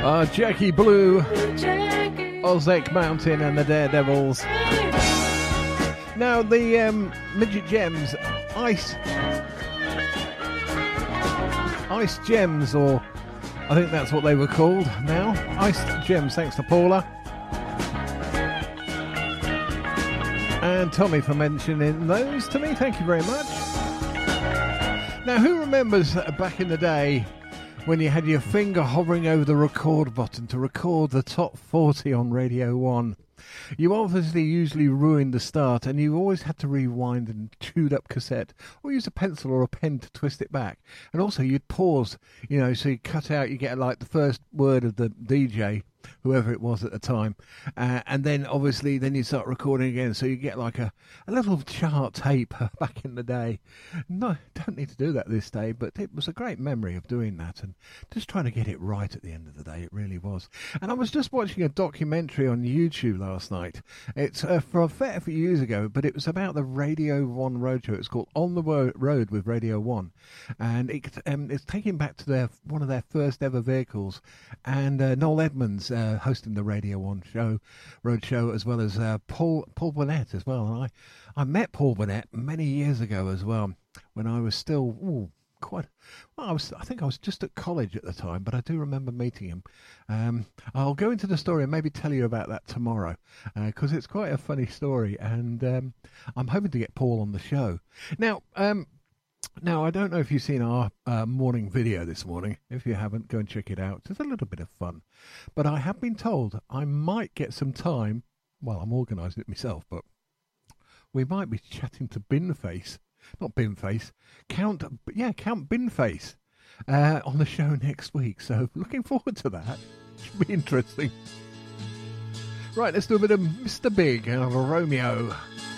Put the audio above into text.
Jackie Blue, Ozek Mountain and the Daredevils. Now the Midget Gems, Ice Gems, or I think that's what they were called now. Ice Gems, thanks to Paula. And Tommy for mentioning those to me, thank you very much. Now who remembers back in the day when you had your finger hovering over the record button to record the top 40 on Radio 1. You obviously usually ruined the start and you always had to rewind and chewed up cassette or use a pencil or a pen to twist it back. And also you'd pause, so you cut out, you get like the first word of the DJ, whoever it was at the time, and then obviously then you start recording again, so you get like a little chart tape back in the day. No, don't need to do that this day, but it was a great memory of doing that and just trying to get it right at the end of the day. It really was. And I was just watching a documentary on YouTube last night. It's from a fair few years ago, but it was about the Radio 1 Roadshow. It's called On the Road with Radio 1, and it's taking back to one of their first ever vehicles, and Noel Edmonds hosting the Radio 1 Roadshow, as well as Paul Burnett as well. And I met Paul Burnett many years ago as well, when I was still I think I was just at college at the time, but I do remember meeting him. I'll go into the story and maybe tell you about that tomorrow, because it's quite a funny story, and I'm hoping to get Paul on the show. Now, I don't know if you've seen our morning video this morning. If you haven't, go and check it out. It's a little bit of fun. But I have been told I might get some time, well, I'm organising it myself, but we might be chatting to Binface. Not Binface. Count Binface on the show next week. So looking forward to that. Should be interesting. Right, let's do a bit of Mr. Big and Romeo.